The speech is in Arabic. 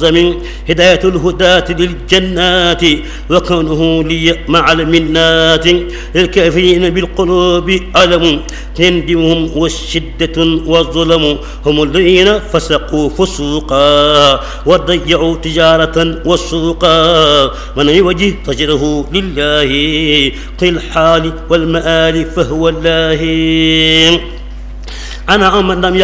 المعظم هداية الهداة للجنات وكونه لي مع المنات للكافرين بالقلوب ألم تندمهم والشدة والظلم هم الذين فسقوا فسوقا وضيعوا تجارة والسوقا من يوجه فجره لله في الحال والمآل فهو الله. أنا من لم